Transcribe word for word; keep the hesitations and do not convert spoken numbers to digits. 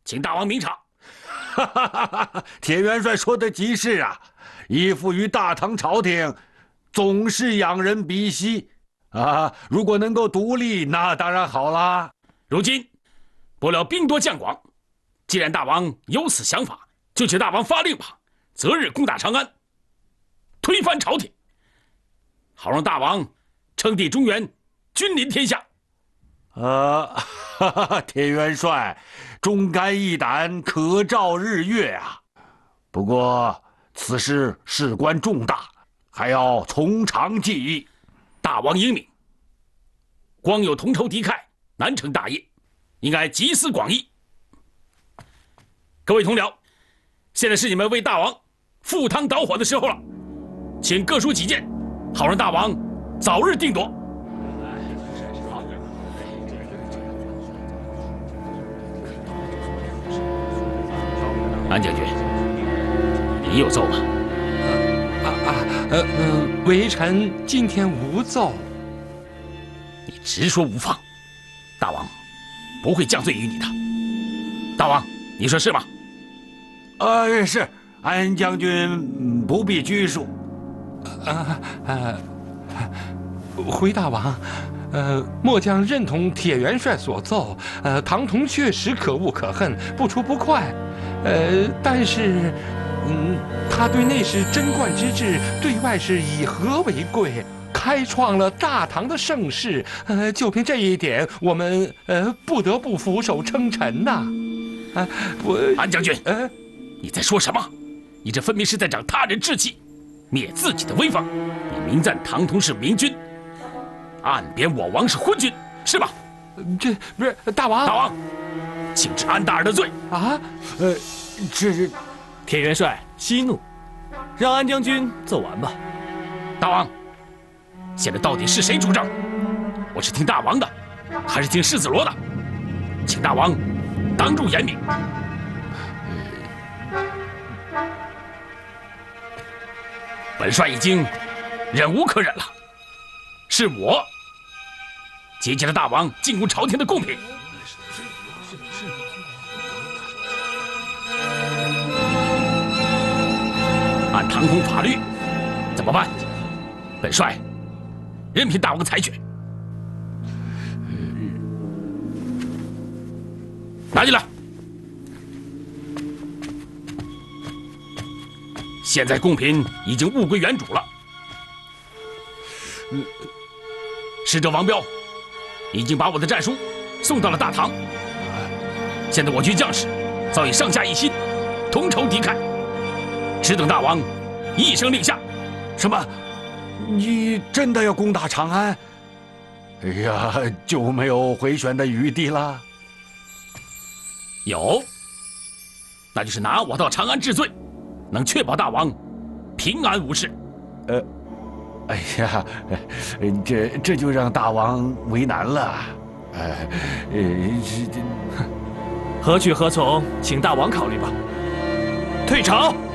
请大王明察。 哈哈哈哈！铁元帅说的极是啊，依附于大唐朝廷，总是仰人鼻息啊。如果能够独立，那当然好啦。 如今不料兵多将广，既然大王有此想法，就请大王发令吧，择日攻打长安，推翻朝廷，好让大王称帝中原，君临天下。 呃，哈哈，铁元帅忠肝义胆，可照日月啊。不过此事事关重大，还要从长计议。 大王英明，光有同仇敌忾难成大业，应该集思广益。各位同僚，现在是你们为大王赴汤蹈火的时候了，请各抒己见，好让大王早日定夺。安将军，你有奏吗？ 啊啊呃呃，微臣今天无奏。 你直说无妨，大王不会降罪于你的。大王，你说是吗？ 呃，是，安将军不必拘束。 啊啊，回大王，呃，末将认同铁元帅所奏。呃，唐同确实可恶可恨，不出不快。呃，但是，嗯，他对内是贞观之治，对外是以和为贵，开创了大唐的盛世。呃，就凭这一点，我们呃不得不俯首称臣呐。啊，我安将军， 呃， 你在说什么？你这分明是在长他人志气，灭自己的威风。你明赞唐同是明君，暗贬我王是昏君，是吧？ 这不是大王。 大王，请治安大人的罪啊！ 呃，这是铁元帅息怒，让安将军奏完吧。 大王，现在到底是谁主政？我是听大王的，还是听世子罗的？请大王当众言明。本帅已经忍无可忍了，是我劫劫了大王进攻朝廷的贡品。按唐孔法律怎么办？本帅任凭大王裁决。拿进来。现在贡品已经物归原主了。使者王彪已经把我的战书送到了大唐。现在我军将士早已上下一心，同仇敌忾，只等大王一声令下。 什么？你真的要攻打长安？哎呀，就没有回旋的余地了。 有，那就是拿我到长安治罪，能确保大王平安无事。 呃，哎呀，这这就让大王为难了。呃，呃，这这， 何去何从，请大王考虑吧。退朝。